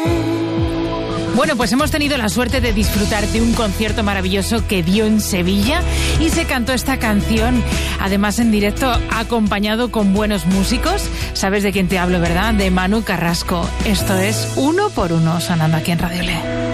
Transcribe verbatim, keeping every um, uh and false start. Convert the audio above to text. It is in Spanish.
Bueno, pues hemos tenido la suerte de disfrutar de un concierto maravilloso que dio en Sevilla y se cantó esta canción, además en directo, acompañado con buenos músicos. ¿Sabes de quién te hablo, verdad? De Manu Carrasco. Esto es Uno por Uno, sonando aquí en Radio Le.